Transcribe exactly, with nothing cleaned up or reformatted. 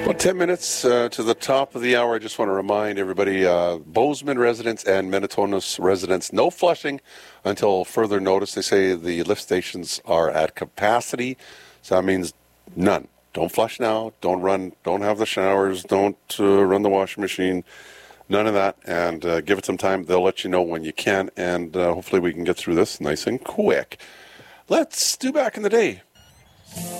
Well, ten minutes uh, to the top of the hour. I just want to remind everybody, uh, Bozeman residents and Minnetonka's residents, no flushing until further notice. They say the lift stations are at capacity, so that means none. Don't flush now. Don't run. Don't have the showers. Don't uh, run the washing machine. None of that. And uh, give it some time. They'll let you know when you can, and uh, hopefully we can get through this nice and quick. Let's do back in the day.